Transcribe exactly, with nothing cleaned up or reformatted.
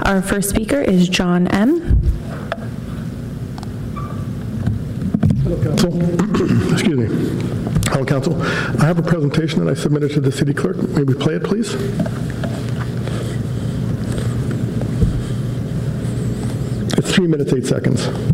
Our first speaker is John M. Hello, Council. Excuse me. Hello, Council. I have a presentation that I submitted to the City Clerk. May we play it, please? It's three minutes, eight seconds.